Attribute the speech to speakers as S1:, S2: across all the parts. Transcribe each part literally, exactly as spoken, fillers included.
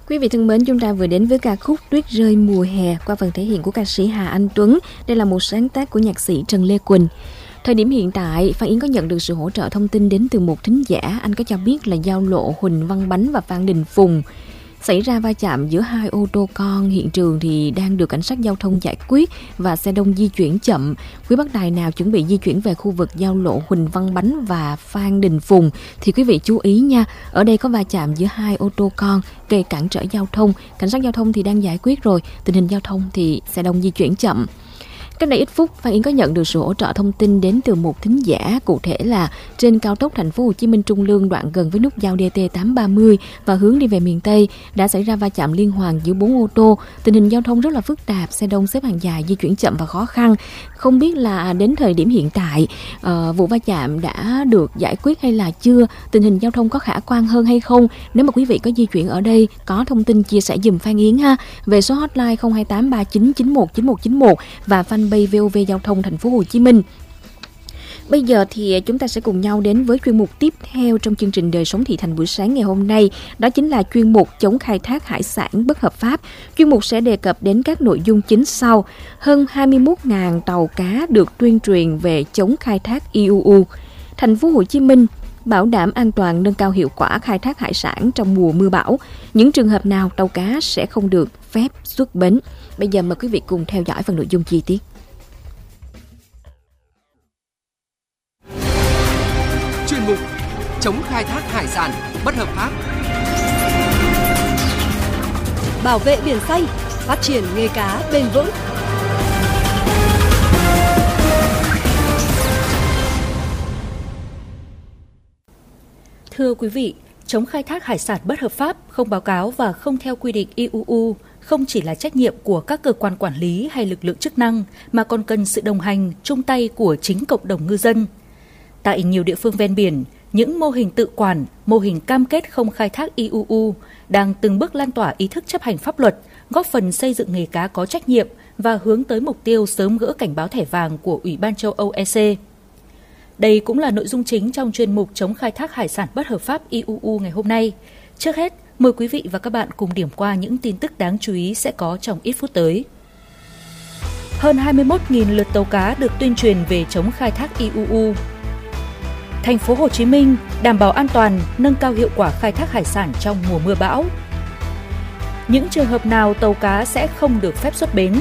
S1: Quý vị thân mến, chúng ta vừa đến với ca khúc Tuyết rơi mùa hè qua phần thể hiện của ca sĩ Hà Anh Tuấn. Đây là một sáng tác của nhạc sĩ Trần Lê Quỳnh. Thời điểm hiện tại, Phan Yến có nhận được sự hỗ trợ thông tin đến từ một thính giả. Anh có cho biết là giao lộ Huỳnh Văn Bánh và Phan Đình Phùng xảy ra va chạm giữa hai ô tô con. Hiện trường thì đang được cảnh sát giao thông giải quyết và xe đông di chuyển chậm. Quý bác tài nào chuẩn bị di chuyển về khu vực giao lộ Huỳnh Văn Bánh và Phan Đình Phùng thì quý vị chú ý nha. Ở đây có va chạm giữa hai ô tô con gây cản trở giao thông. Cảnh sát giao thông thì đang giải quyết rồi. Tình hình giao thông thì xe đông di chuyển chậm. Cách đây ít phút, Phan Yến có nhận được sự hỗ trợ thông tin đến từ một thính giả, cụ thể là trên cao tốc Thành phố Hồ Chí Minh Trung Lương đoạn gần với nút giao đê tê tám ba mươi và hướng đi về miền Tây đã xảy ra va chạm liên hoàn giữa bốn ô tô. Tình hình giao thông rất là phức tạp, xe đông xếp hàng dài, di chuyển chậm và khó khăn. Không biết là đến thời điểm hiện tại uh, vụ va chạm đã được giải quyết hay là chưa? Tình hình giao thông có khả quan hơn hay không? Nếu mà quý vị có di chuyển ở đây, có thông tin chia sẻ giùm Phan Yến ha. Về số hotline không hai tám ba chín chín một chín một chín một và fanpage vê o vê Giao thông Thành phố Hồ Chí Minh. Bây giờ thì chúng ta sẽ cùng nhau đến với chuyên mục tiếp theo trong chương trình Đời sống thị thành buổi sáng ngày hôm nay. Đó chính là chuyên mục chống khai thác hải sản bất hợp pháp. Chuyên mục sẽ đề cập đến các nội dung chính sau. Hơn hai mươi mốt nghìn tàu cá được tuyên truyền về chống khai thác i u u. Thành phố Hồ Chí Minh bảo đảm an toàn, nâng cao hiệu quả khai thác hải sản trong mùa mưa bão. Những trường hợp nào tàu cá sẽ không được phép xuất bến. Bây giờ mời quý vị cùng theo dõi phần nội dung chi tiết.
S2: Chuyên mục chống khai thác hải sản bất hợp pháp.
S3: Bảo vệ biển xanh, phát triển nghề cá bền vững. Thưa quý vị, chống khai thác hải sản bất hợp pháp, không báo cáo và không theo quy định i u u không chỉ là trách nhiệm của các cơ quan quản lý hay lực lượng chức năng mà còn cần sự đồng hành, chung tay của chính cộng đồng ngư dân. Tại nhiều địa phương ven biển, những mô hình tự quản, mô hình cam kết không khai thác i u u đang từng bước lan tỏa ý thức chấp hành pháp luật, góp phần xây dựng nghề cá có trách nhiệm và hướng tới mục tiêu sớm gỡ cảnh báo thẻ vàng của Ủy ban châu Âu e xê. Đây cũng là nội dung chính trong chuyên mục chống khai thác hải sản bất hợp pháp i u u ngày hôm nay. Trước hết, mời quý vị và các bạn cùng điểm qua những tin tức đáng chú ý sẽ có trong ít phút tới. Hơn hai mươi mốt nghìn lượt tàu cá được tuyên truyền về chống khai thác i u u. Thành phố Hồ Chí Minh đảm bảo an toàn, nâng cao hiệu quả khai thác hải sản trong mùa mưa bão. Những trường hợp nào tàu cá sẽ không được phép xuất bến?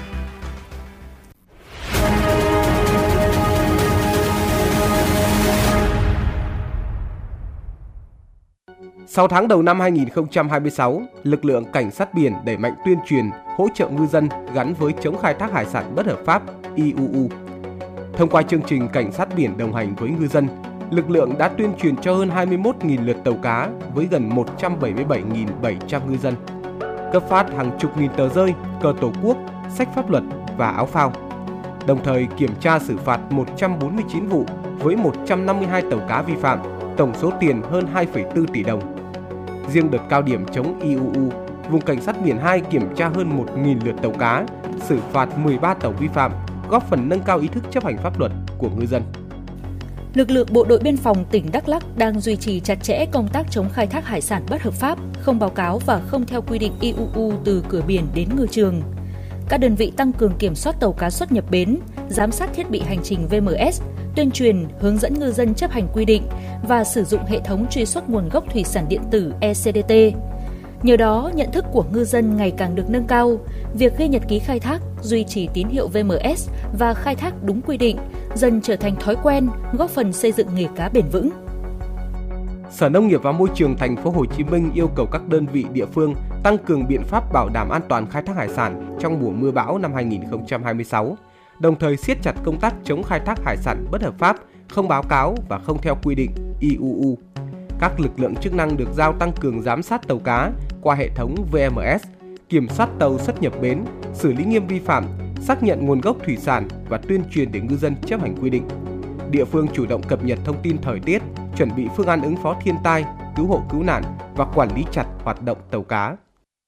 S4: Sau tháng đầu năm hai nghìn không trăm hai mươi sáu, lực lượng cảnh sát biển đẩy mạnh tuyên truyền, hỗ trợ ngư dân gắn với chống khai thác hải sản bất hợp pháp i u u. Thông qua chương trình cảnh sát biển đồng hành với ngư dân, lực lượng đã tuyên truyền cho hơn hai mươi mốt nghìn lượt tàu cá với gần một trăm bảy mươi bảy nghìn bảy trăm ngư dân, cấp phát hàng chục nghìn tờ rơi, cờ tổ quốc, sách pháp luật và áo phao. Đồng thời kiểm tra xử phạt một trăm bốn mươi chín vụ với một trăm năm mươi hai tàu cá vi phạm, tổng số tiền hơn hai phẩy bốn tỷ đồng. Riêng đợt cao điểm chống i u u, vùng cảnh sát biển hai kiểm tra hơn một nghìn lượt tàu cá, xử phạt mười ba tàu vi phạm, góp phần nâng cao ý thức chấp hành pháp luật của ngư dân.
S3: Lực lượng Bộ đội Biên phòng tỉnh Đắk Lắk đang duy trì chặt chẽ công tác chống khai thác hải sản bất hợp pháp, không báo cáo và không theo quy định i u u từ cửa biển đến ngư trường. Các đơn vị tăng cường kiểm soát tàu cá xuất nhập bến, giám sát thiết bị hành trình vê em ét, tuyên truyền, hướng dẫn ngư dân chấp hành quy định và sử dụng hệ thống truy xuất nguồn gốc thủy sản điện tử e xê đê tê. Nhờ đó, nhận thức của ngư dân ngày càng được nâng cao, việc ghi nhật ký khai thác, duy trì tín hiệu vê em ét và khai thác đúng quy định dần trở thành thói quen, góp phần xây dựng nghề cá bền vững.
S4: Sở Nông nghiệp và Môi trường Thành phố Hồ Chí Minh yêu cầu các đơn vị địa phương tăng cường biện pháp bảo đảm an toàn khai thác hải sản trong mùa mưa bão năm hai nghìn không trăm hai mươi sáu, đồng thời siết chặt công tác chống khai thác hải sản bất hợp pháp, không báo cáo và không theo quy định i u u. Các lực lượng chức năng được giao tăng cường giám sát tàu cá qua hệ thống vê em ét, kiểm soát tàu xuất nhập bến, xử lý nghiêm vi phạm, xác nhận nguồn gốc thủy sản và tuyên truyền để ngư dân chấp hành quy định. Địa phương chủ động cập nhật thông tin thời tiết, chuẩn bị phương án ứng phó thiên tai, cứu hộ cứu nạn và quản lý chặt hoạt động tàu cá.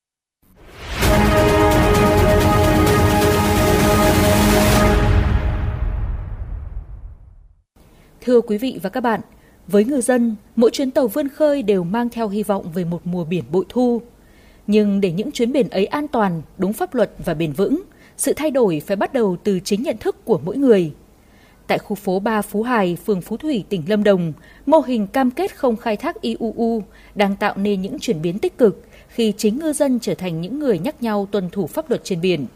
S3: Thưa quý vị và các bạn, với ngư dân, mỗi chuyến tàu vươn khơi đều mang theo hy vọng về một mùa biển bội thu. Nhưng để những chuyến biển ấy an toàn, đúng pháp luật và bền vững, sự thay đổi phải bắt đầu từ chính nhận thức của mỗi người. Tại khu phố ba Phú Hải, phường Phú Thủy, tỉnh Lâm Đồng, mô hình cam kết không khai thác i u u đang tạo nên những chuyển biến tích cực khi chính ngư dân trở thành những người nhắc nhau tuân thủ pháp luật trên biển.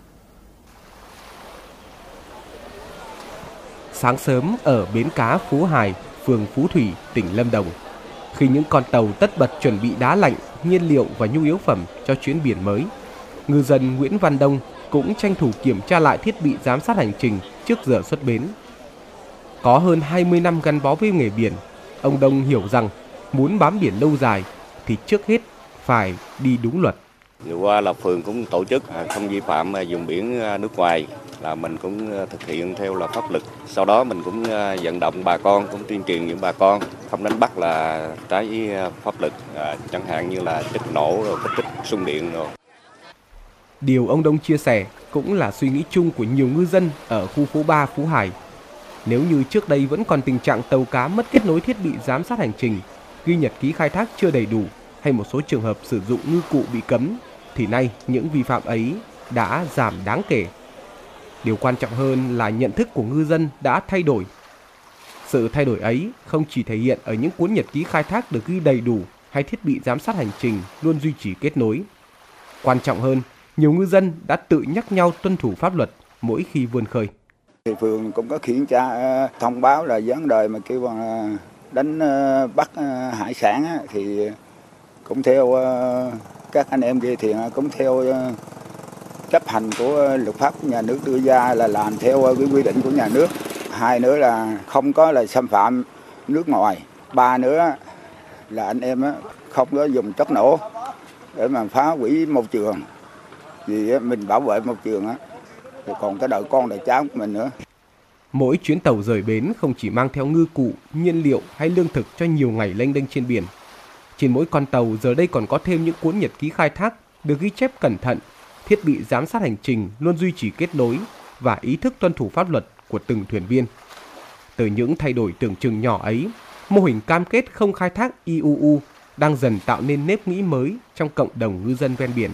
S4: Sáng sớm ở bến cá Phú Hải, phường Phú Thủy, tỉnh Lâm Đồng, khi những con tàu tất bật chuẩn bị đá lạnh, nhiên liệu và nhu yếu phẩm cho chuyến biển mới, ngư dân Nguyễn Văn Đông cũng tranh thủ kiểm tra lại thiết bị giám sát hành trình trước giờ xuất bến. Có hơn hai mươi năm gắn bó với nghề biển, ông Đông hiểu rằng muốn bám biển lâu dài thì trước hết phải đi đúng luật.
S5: Vừa qua là phường cũng tổ chức không vi phạm vùng biển nước ngoài, là mình cũng thực hiện theo là pháp luật. Sau đó mình cũng vận động bà con, cũng tuyên truyền những bà con không đánh bắt là trái với pháp luật, chẳng hạn như là chất nổ rồi kích thích xung điện rồi.
S4: Điều ông Đông chia sẻ cũng là suy nghĩ chung của nhiều ngư dân ở khu phố ba Phú Hải. Nếu như trước đây vẫn còn tình trạng tàu cá mất kết nối thiết bị giám sát hành trình, ghi nhật ký khai thác chưa đầy đủ hay một số trường hợp sử dụng ngư cụ bị cấm, thì nay những vi phạm ấy đã giảm đáng kể. Điều quan trọng hơn là nhận thức của ngư dân đã thay đổi. Sự thay đổi ấy không chỉ thể hiện ở những cuốn nhật ký khai thác được ghi đầy đủ hay thiết bị giám sát hành trình luôn duy trì kết nối. Quan trọng hơn, nhiều ngư dân đã tự nhắc nhau tuân thủ pháp luật mỗi khi vươn khơi.
S6: Thì phường cũng có kiểm tra thông báo là vấn đề mà kêu bằng đánh bắt hải sản thì cũng theo các anh em kia thì cũng theo chấp hành của luật pháp của nhà nước đưa ra, là làm theo cái quy định của nhà nước. Hai nữa là không có là xâm phạm nước ngoài. Ba nữa là anh em không có dùng chất nổ để mà phá hủy môi trường. Vì mình bảo vệ môi trường á, thì còn cái đời con đời cháu của mình nữa.
S4: Mỗi chuyến tàu rời bến không chỉ mang theo ngư cụ, nhiên liệu hay lương thực cho nhiều ngày lênh đênh trên biển. Trên mỗi con tàu giờ đây còn có thêm những cuốn nhật ký khai thác được ghi chép cẩn thận, thiết bị giám sát hành trình luôn duy trì kết nối và ý thức tuân thủ pháp luật của từng thuyền viên. Từ những thay đổi tưởng chừng nhỏ ấy, mô hình cam kết không khai thác i u u đang dần tạo nên nếp nghĩ mới trong cộng đồng ngư dân ven biển.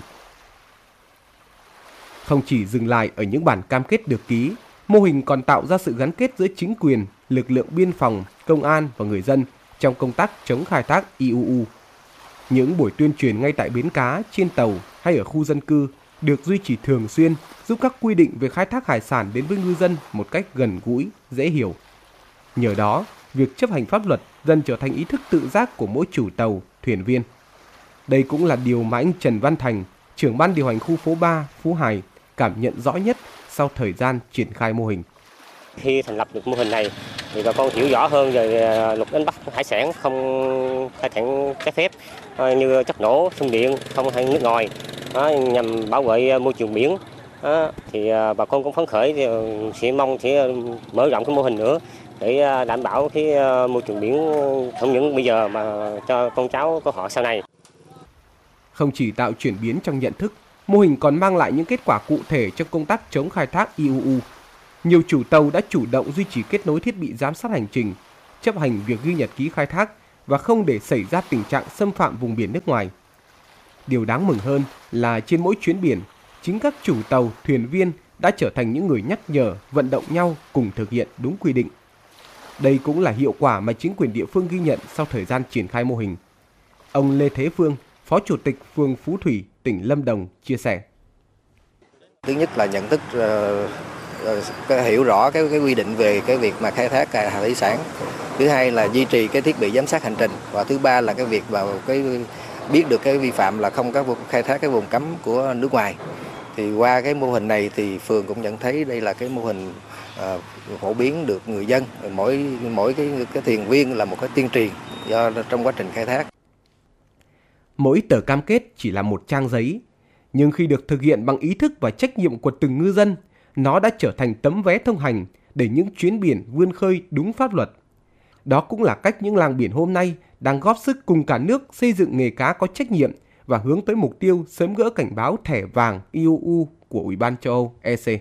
S4: Không chỉ dừng lại ở những bản cam kết được ký, mô hình còn tạo ra sự gắn kết giữa chính quyền, lực lượng biên phòng, công an và người dân trong công tác chống khai thác i u u. Những buổi tuyên truyền ngay tại bến cá, trên tàu hay ở khu dân cư được duy trì thường xuyên, giúp các quy định về khai thác hải sản đến với ngư dân một cách gần gũi, dễ hiểu. Nhờ đó, việc chấp hành pháp luật dần trở thành ý thức tự giác của mỗi chủ tàu, thuyền viên. Đây cũng là điều mà anh Trần Văn Thành, trưởng ban điều hành khu phố ba Phú Hải, cảm nhận rõ nhất sau thời gian triển khai mô hình.
S7: Khi thành lập được mô hình này thì bà con hiểu rõ hơn về luật đánh bắt hải sản không khai thác trái phép như chất nổ, xung điện, không hay nước ngoài, nhằm bảo vệ môi trường biển. Thì bà con cũng phấn khởi, sẽ mong sẽ mở rộng cái mô hình nữa để đảm bảo cái môi trường biển không những bây giờ mà cho con cháu của họ sau này.
S4: Không chỉ tạo chuyển biến trong nhận thức, mô hình còn mang lại những kết quả cụ thể trong công tác chống khai thác i u u. Nhiều chủ tàu đã chủ động duy trì kết nối thiết bị giám sát hành trình, chấp hành việc ghi nhật ký khai thác và không để xảy ra tình trạng xâm phạm vùng biển nước ngoài. Điều đáng mừng hơn là trên mỗi chuyến biển, chính các chủ tàu, thuyền viên đã trở thành những người nhắc nhở, vận động nhau cùng thực hiện đúng quy định. Đây cũng là hiệu quả mà chính quyền địa phương ghi nhận sau thời gian triển khai mô hình. Ông Lê Thế Phương, Phó Chủ tịch phường Phú Thủy, tỉnh Lâm Đồng chia sẻ.
S8: Thứ nhất là nhận thức uh, hiểu rõ cái, cái quy định về cái việc mà khai thác hải thủy sản. Thứ hai là duy trì cái thiết bị giám sát hành trình, và thứ ba là cái việc vào cái biết được cái vi phạm là không có khai thác cái vùng cấm của nước ngoài. Thì qua cái mô hình này thì phường cũng nhận thấy đây là cái mô hình uh, phổ biến được người dân, mỗi mỗi cái cái thuyền viên là một cái tuyên truyền do trong quá trình khai thác.
S4: Mỗi tờ cam kết chỉ là một trang giấy, nhưng khi được thực hiện bằng ý thức và trách nhiệm của từng ngư dân, nó đã trở thành tấm vé thông hành để những chuyến biển vươn khơi đúng pháp luật. Đó cũng là cách những làng biển hôm nay đang góp sức cùng cả nước xây dựng nghề cá có trách nhiệm và hướng tới mục tiêu sớm gỡ cảnh báo thẻ vàng i u u của Ủy ban châu Âu E C.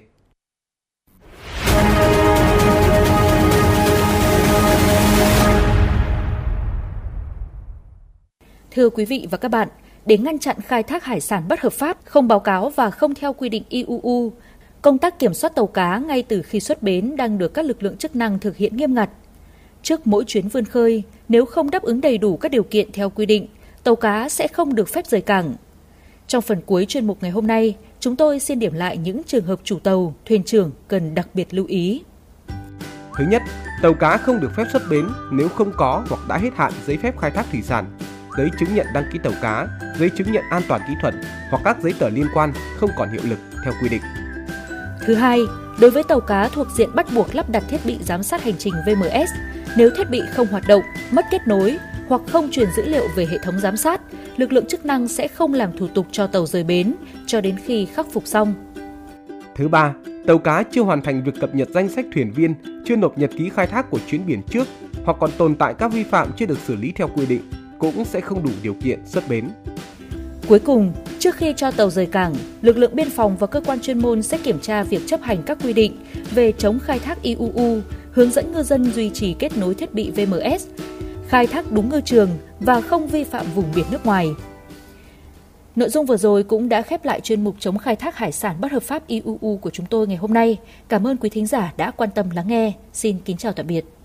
S3: Thưa quý vị và các bạn, để ngăn chặn khai thác hải sản bất hợp pháp, không báo cáo và không theo quy định i u u. Công tác kiểm soát tàu cá ngay từ khi xuất bến đang được các lực lượng chức năng thực hiện nghiêm ngặt. Trước mỗi chuyến vươn khơi, nếu không đáp ứng đầy đủ các điều kiện theo quy định, tàu cá sẽ không được phép rời cảng. Trong phần cuối chuyên mục ngày hôm nay, chúng tôi xin điểm lại những trường hợp chủ tàu, thuyền trưởng cần đặc biệt lưu ý.
S4: Thứ nhất, tàu cá không được phép xuất bến nếu không có hoặc đã hết hạn giấy phép khai thác thủy sản, giấy chứng nhận đăng ký tàu cá, giấy chứng nhận an toàn kỹ thuật hoặc các giấy tờ liên quan không còn hiệu lực theo quy định.
S3: Thứ hai, đối với tàu cá thuộc diện bắt buộc lắp đặt thiết bị giám sát hành trình vê em ét, nếu thiết bị không hoạt động, mất kết nối hoặc không truyền dữ liệu về hệ thống giám sát, lực lượng chức năng sẽ không làm thủ tục cho tàu rời bến cho đến khi khắc phục xong.
S4: Thứ ba, tàu cá chưa hoàn thành việc cập nhật danh sách thuyền viên, chưa nộp nhật ký khai thác của chuyến biển trước hoặc còn tồn tại các vi phạm chưa được xử lý theo quy định cũng sẽ không đủ điều kiện xuất bến.
S3: Cuối cùng, trước khi cho tàu rời cảng, lực lượng biên phòng và cơ quan chuyên môn sẽ kiểm tra việc chấp hành các quy định về chống khai thác i u u, hướng dẫn ngư dân duy trì kết nối thiết bị vê em ét, khai thác đúng ngư trường và không vi phạm vùng biển nước ngoài. Nội dung vừa rồi cũng đã khép lại chuyên mục chống khai thác hải sản bất hợp pháp i u u của chúng tôi ngày hôm nay. Cảm ơn quý thính giả đã quan tâm lắng nghe. Xin kính chào tạm biệt.